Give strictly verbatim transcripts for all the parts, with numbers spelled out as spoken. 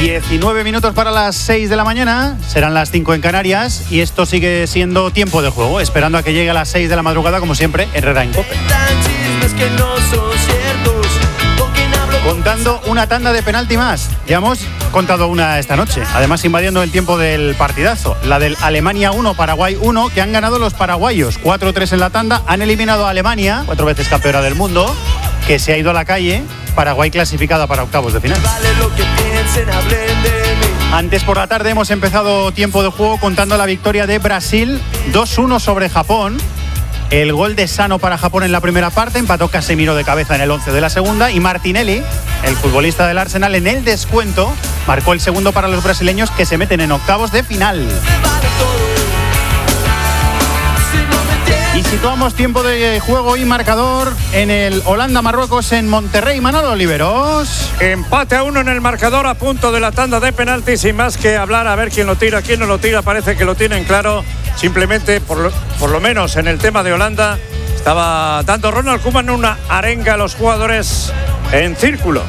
diecinueve minutos para las seis de la mañana, serán las cinco en Canarias y esto sigue siendo tiempo de juego, esperando a que llegue a las seis de la madrugada, como siempre, Herrera en COPE. Contando una tanda de penalti más, ya hemos contado una esta noche, además invadiendo el tiempo del partidazo, la del Alemania uno, Paraguay uno, que han ganado los paraguayos, cuatro tres en la tanda, han eliminado a Alemania, cuatro veces campeona del mundo, que se ha ido a la calle. Paraguay clasificada para octavos de final. Antes por la tarde hemos empezado tiempo de juego contando la victoria de Brasil dos uno sobre Japón. El gol de Sano para Japón en la primera parte, empató Casemiro de cabeza en el once de la segunda y Martinelli, el futbolista del Arsenal, en el descuento marcó el segundo para los brasileños, que se meten en octavos de final. Y situamos tiempo de juego y marcador en el Holanda-Marruecos en Monterrey. Manolo Oliveros. Empate a uno en el marcador, a punto de la tanda de penaltis, sin más que hablar, a ver quién lo tira, quién no lo tira. Parece que lo tienen claro. Simplemente, por lo, por lo menos en el tema de Holanda, estaba dando Ronald Koeman una arenga a los jugadores en círculo.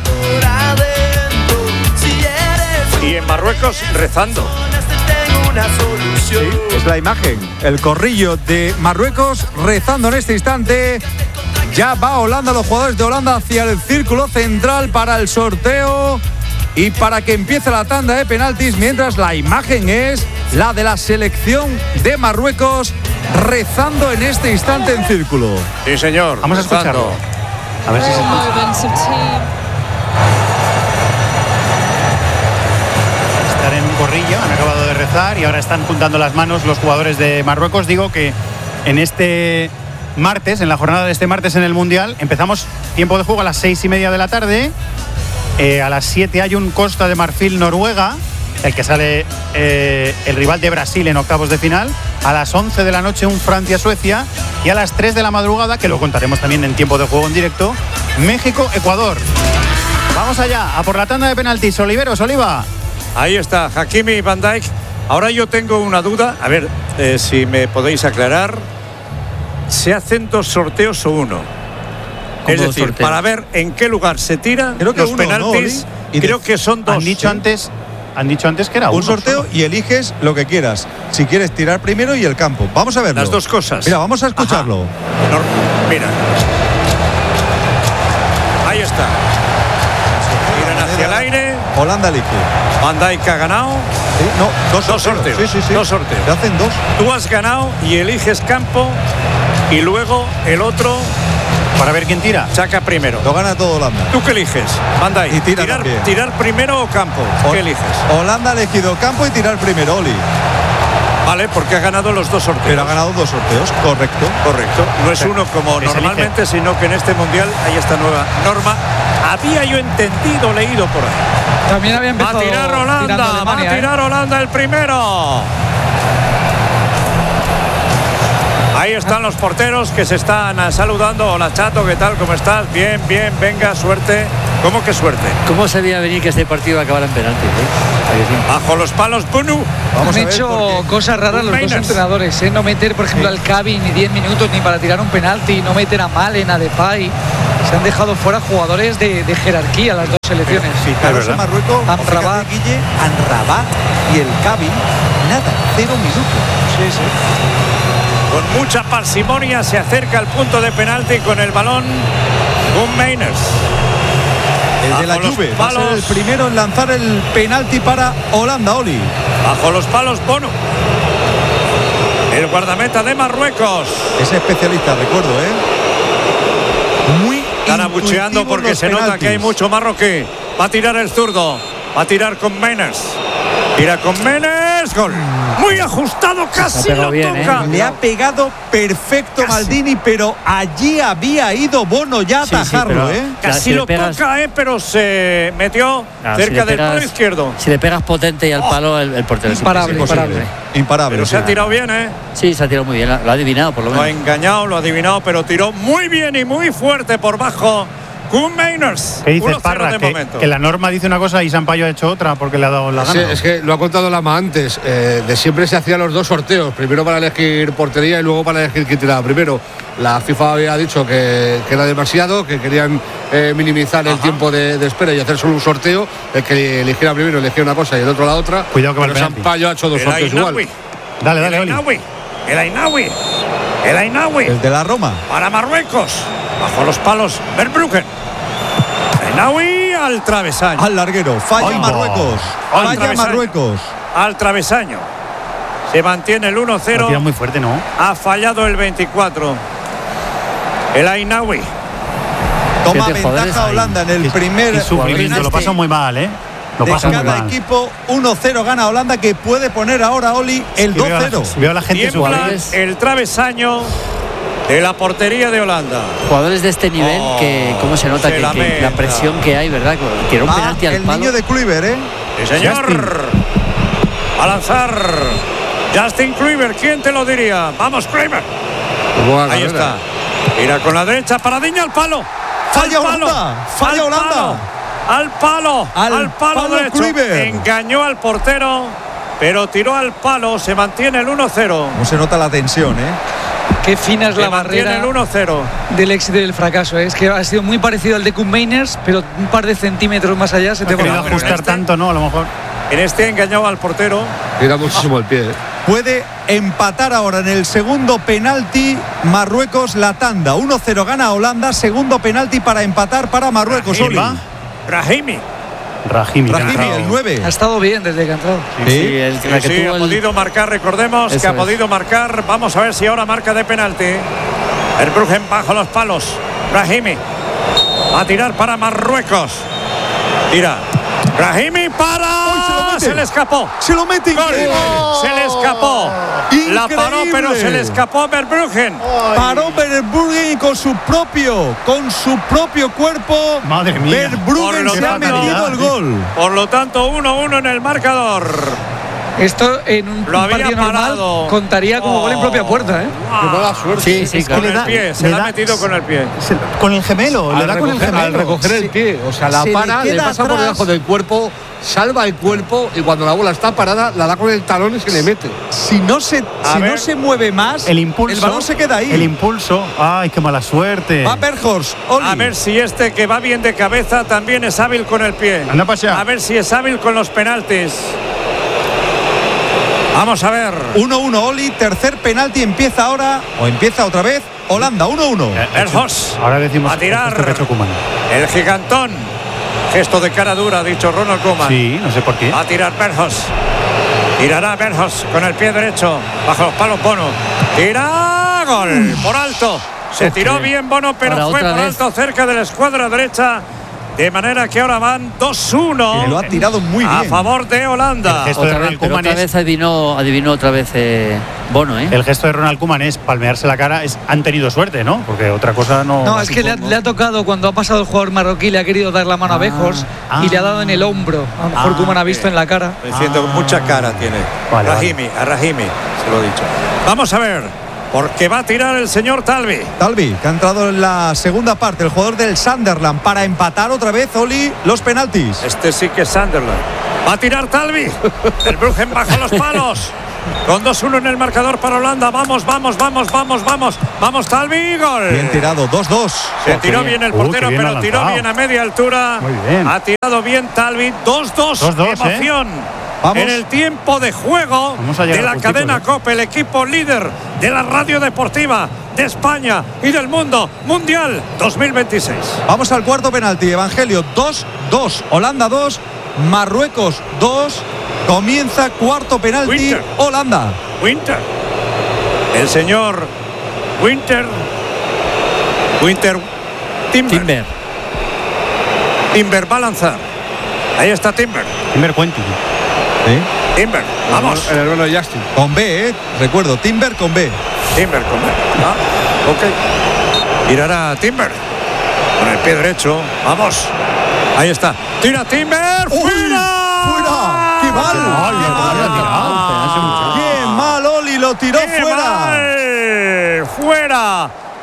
Y en Marruecos rezando. Sí, es la imagen, el corrillo de Marruecos rezando en este instante. Ya va Holanda, los jugadores de Holanda hacia el círculo central para el sorteo y para que empiece la tanda de penaltis, mientras la imagen es la de la selección de Marruecos rezando en este instante en círculo. Sí, señor. Vamos a escucharlo. A ver si se escucha. Están en un corrillo, han acabado de rezar y ahora están juntando las manos los jugadores de Marruecos. Digo que en este martes, en la jornada de este martes en el Mundial, empezamos tiempo de juego a las seis y media de la tarde. Eh, a las siete hay un Costa de Marfil-Noruega, el que sale eh, el rival de Brasil en octavos de final. A las once de la noche un Francia-Suecia. Y a las tres de la madrugada, que lo contaremos también en tiempo de juego en directo, México-Ecuador. Vamos allá, a por la tanda de penaltis. Oliveros, Oliva. Ahí está, Hakimi y Van Dijk. Ahora yo tengo una duda, a ver eh, si me podéis aclarar. ¿Se hacen dos sorteos o uno? Es decir, sorteos? Para ver en qué lugar se tira creo que los uno, penaltis, ¿no, creo que son dos. Han dicho, ¿sí? antes, han dicho antes que era un uno sorteo solo. Y eliges lo que quieras. Si quieres tirar primero y el campo. Vamos a verlo. Las dos cosas. Mira, vamos a escucharlo. No, mira. Ahí está. Miran hacia el aire. Holanda elige. Van Dijk ha ganado. Sí, no, dos, dos sorteos. sorteos. Sí, sí, sí. Dos sorteos. Te hacen dos. Tú has ganado y eliges campo y luego el otro para ver quién tira. Saca primero. Lo gana todo Holanda. ¿Tú qué eliges? Van Dijk. Y tira tirar, también. tirar primero o campo. ¿Qué eliges? Holanda ha elegido campo y tirar primero, Oli. Vale, porque ha ganado los dos sorteos. Pero ha ganado dos sorteos, correcto. Correcto. No es uno como normalmente, sino que en este Mundial hay esta nueva norma. Había yo entendido, leído por ahí. También había empezado. Va a tirar Holanda, Alemania, va a tirar ¿eh? Holanda el primero. Ahí están los porteros que se están saludando. Hola, Chato, ¿qué tal? ¿Cómo estás? Bien, bien, venga, suerte. ¿Cómo que suerte? ¿Cómo se veía venir que este partido acabara en penalti? ¿eh? Bajo los palos, Bunu. Vamos Han a hecho cosas raras los dos entrenadores, ¿eh? No meter, por ejemplo, sí. al Cavi ni diez minutos ni para tirar un penalti, no meter a Malen, a Depay. Se han dejado fuera jugadores de, de jerarquía las dos selecciones. Sí, claro, en Marruecos, Amrabat, Guille, Amrabat y el Cavi, nada, cero minutos. Sí, sí. Con mucha parsimonia se acerca al punto de penalti con el balón Koen Meiners. El de la Juve va a ser el primero en lanzar el penalti para Holanda, Oli. Bajo los palos, Bono. El guardameta de Marruecos. Es especialista, recuerdo, ¿eh? Muy Están abucheando porque se penaltis. Nota que hay mucho marroquí. Va a tirar el zurdo. Va a tirar con Meiners. Tira con Meiners. Gol. Muy ajustado, casi lo bien, toca. ¿eh? Le ha pegado perfecto casi. Maldini, pero allí había ido Bono ya a atajarlo, sí, sí, ¿eh? Casi si lo pegas, toca, ¿eh? Pero se metió no, cerca si del pegas, palo izquierdo. Si le pegas potente y al palo, el, el portero es imparable. Imparable. Imparable. Pero sí. Se ha tirado bien, ¿eh? Sí, se ha tirado muy bien. Lo ha adivinado, por lo menos. Lo ha engañado, lo ha adivinado, pero tiró muy bien y muy fuerte por bajo. Koen Meiners. ¿Qué dices, uno cero Parra? de Que, momento. que la norma dice una cosa y Sampaio ha hecho otra porque le ha dado la Sí, gana. es que lo ha contado Lama antes. Eh, de siempre se hacían los dos sorteos. Primero para elegir portería y luego para elegir quién tiraba primero. La FIFA había dicho que, que era demasiado, que querían eh, minimizar el Ajá. tiempo de, de espera y hacer solo un sorteo. El que eligiera primero elegía una cosa y el otro la otra. Cuidado que va el Pero penalti. Sampaio ha hecho dos El sorteos igual. Ainaoui. Dale, dale, El Oli. Ainaoui. El Ainaoui. El Ainaoui. El de la Roma. Para Marruecos. Bajo los palos, Verbruggen. Ainaoui al travesaño. Al larguero. Falla Ay, Marruecos. no. Al Falla travesaño. Marruecos. Al travesaño. Se mantiene el uno La cero. tira muy fuerte, ¿no? Ha fallado el veinticuatro. El Ainaoui. Toma Siete jugadores ventaja ahí. Holanda en el Qué- primer qué sufrimiento, lo pasa muy mal, ¿eh? Lo de pasa muy cada mal. equipo. uno cero gana Holanda, que puede poner ahora Oli el Y veo a dos la- cero. Veo a la gente Tiembla sufrir. el travesaño de la portería de Holanda. Jugadores de este nivel, Oh, que cómo se nota se que, que lamenta. la presión que hay, ¿verdad? Que era un Va penalti al el palo. niño de Kluivert, ¿eh? Sí, señor. Justin. A lanzar. Justin Kluivert, ¿quién te lo diría? Vamos, Kluivert. Buena Ahí carrera. está. Mira con la derecha, paradiña al palo. Falla Al palo, Holanda, falla al Holanda. palo, Al palo, Al al, palo, palo derecho. Kluivert. Engañó al portero, pero tiró al palo. Se mantiene el uno cero. No se nota la tensión, ¿eh? Qué fina es Se la mantiene barrera el uno cero. del éxito y del fracaso. ¿eh? Es que ha sido muy parecido al de Koen Meiners, pero un par de centímetros más allá se te Ha querido va. bueno, ajustar este- tanto, ¿no? A lo mejor. En este engañaba al portero. Tira muchísimo el pie. ¿eh? Puede empatar ahora en el segundo penalti Marruecos la tanda. uno cero gana Holanda. Segundo penalti para empatar para Marruecos. Brahimi. Oli. Brahimi. Rajimi. Rahimi, claro. el nueve. Ha estado bien desde que ha entrado. Sí, el, Sí, la que sí, tuvo ha el- podido marcar, recordemos Eso que ha es. podido marcar. Vamos a ver si ahora marca de penalti. El Bruggen bajo los palos. Brahimi. Va a tirar para Marruecos. Tira. Brahimi para. ¡Ay, se lo mete! Se le escapó. Se lo mete. Gol. increíble. Se le escapó. La paró, Increíble. pero se le escapó Verbruggen. Paró Verbruggen con su propio, con su propio cuerpo. Madre mía. Por Verbruggen lo se ha tanto- metido el gol. Por lo tanto, uno uno en el marcador. Esto en un, Lo un había partido normal parado. contaría como gol en propia puerta. ¿eh? Qué mala suerte. Sí, sí, Es que Con le el da- pie, se le le ha da- metido con el pie. Se- Con el gemelo, le Al da con el recoger, al gemelo. recoger el pie. O sea, la se le para, le, queda pasa por atrás. debajo del cuerpo, salva el cuerpo y cuando la bola está parada, la da con el talón y se le mete. Si no se, si ver. no se mueve más, El impulso. el balón se queda ahí. El impulso. Ay, qué mala suerte. Va Berghorst. Oli. A ver si este que va bien de cabeza también es hábil con el pie. Anda para allá. A ver si es hábil con los penaltis. Vamos a ver. uno uno Oli, tercer penalti empieza ahora, o empieza otra vez, Holanda, uno uno. Berghorst. Ahora decimos A tirar. esto que ha hecho Koeman. El gigantón. Gesto de cara dura, ha dicho Ronald Koeman. Sí, no sé por qué. Va a tirar Berghorst. Tirará Berghorst con el pie derecho. Bajo los palos Bono. Tira. Gol. Por alto. Se tiró bien Bono, pero Ahora fue otra por vez. alto cerca de la escuadra derecha. De manera que ahora van dos uno. Que lo ha tirado muy A bien. favor de Holanda. El gesto de Otra Ronald vez, pero Koeman otra es- vez adivinó, adivinó otra vez eh, Bono, ¿eh? El gesto de Ronald Koeman es palmearse la cara. Es, han tenido suerte, ¿no? Porque otra cosa no. No, es que le ha, le ha tocado cuando ha pasado el jugador marroquí, le ha querido dar la mano a Berghorst ah. y le ha dado en el hombro. A lo mejor Ah, Koeman ha visto en la cara. Diciendo Ah. mucha cara tiene. Vale, Rahimi, a Rahimi, se lo he dicho. Vamos a ver, porque va a tirar el señor Talvi. Talvi, que ha entrado en la segunda parte, el jugador del Sunderland, para empatar otra vez, Oli, los penaltis. Este sí que es Sunderland. Va a tirar Talvi. El Bruggen bajo los palos. Con dos uno en el marcador para Holanda. Vamos, vamos, vamos, vamos, vamos. Vamos, Talvi. Gol. Bien tirado, dos dos. Se Oh, qué tiró bien. bien el Uh, portero, qué bien pero ha tiró lanzado. bien a media altura. Muy bien. Ha tirado bien Talvi. dos dos. dos dos, ¿eh? Emoción. Vamos. En el tiempo de juego Vamos a llegar de la justitos, cadena ¿eh? COPE, el equipo líder de la radio deportiva de España y del mundo mundial dos mil veintiséis. Vamos al cuarto penalti, Evangelio, dos dos, Holanda dos, Marruecos dos. Comienza cuarto penalti, Winter. Holanda. Winter. El señor Winter. Winter Timber. Timber. Timber va a lanzar. Ahí está Timber. Primer Quentin. Timber. Vamos. El hermano de Justin. Con B, ¿eh? Recuerdo, Timber con B. Timber con ah, ok. Tirará Timber. Con el pie derecho. Vamos. Ahí está. Tira Timber. ¡Uy! ¡Fuera! ¡Fuera! ¡Qué mal! mal, ¡Qué qué mal lo ha tirado! mal! ¡Qué mal, Oli! Lo tiró ¡Qué fuera. mal! Fuera.